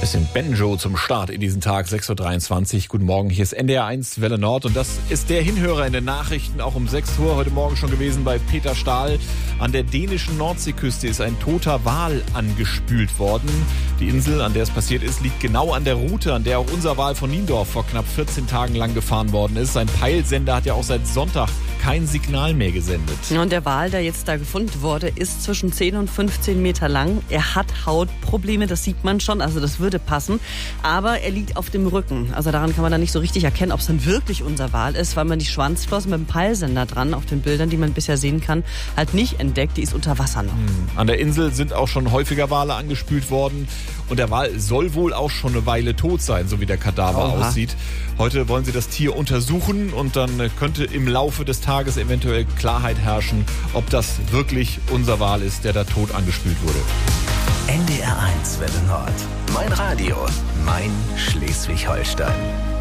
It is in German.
Bisschen Banjo zum Start in diesen Tag, 6.23 Uhr. Guten Morgen, hier ist NDR 1 Welle Nord und das ist der Hinhörer in den Nachrichten, auch um 6 Uhr heute Morgen schon gewesen bei Peter Stahl. An der dänischen Nordseeküste ist ein toter Wal angespült worden. Die Insel, an der es passiert ist, liegt genau an der Route, an der auch unser Wal von Niendorf vor knapp 14 Tagen lang gefahren worden ist. Sein Peilsender hat ja auch seit Sonntag kein Signal mehr gesendet. Und der Wal, der jetzt da gefunden wurde, ist zwischen 10 und 15 Meter lang. Er hat Hautprobleme, das sieht man schon, also das würde passen. Aber er liegt auf dem Rücken. Also daran kann man dann nicht so richtig erkennen, ob es dann wirklich unser Wal ist, weil man die Schwanzflosse mit dem Peilsender dran auf den Bildern, die man bisher sehen kann, halt nicht entdeckt. Die ist unter Wasser noch. An der Insel sind auch schon häufiger Wale angespült worden. Und der Wal soll wohl auch schon eine Weile tot sein, so wie der Kadaver aussieht. Heute wollen sie das Tier untersuchen und dann könnte im Laufe des Tages eventuell Klarheit herrschen, ob das wirklich unser Wal ist, der da tot angespült wurde. NDR 1 Welle Nord. Mein Radio, mein Schleswig-Holstein.